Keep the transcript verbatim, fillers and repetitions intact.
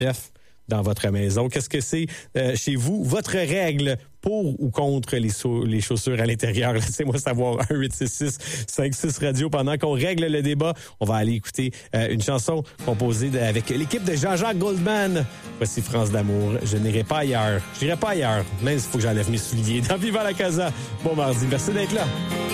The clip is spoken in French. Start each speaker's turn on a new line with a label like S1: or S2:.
S1: chef dans votre maison. Qu'est-ce que c'est euh, chez vous? Votre règle pour ou contre les, so- les chaussures à l'intérieur? Laissez-moi savoir. un huit six six cinq six radio. Pendant qu'on règle le débat, on va aller écouter euh, une chanson composée de, avec l'équipe de Jean-Jacques Goldman. Voici France d'amour. Je n'irai pas ailleurs. Je n'irai pas ailleurs. Même s'il faut que j'enlève mes souliers. Dans Viva la Casa. Bon mardi. Merci d'être là.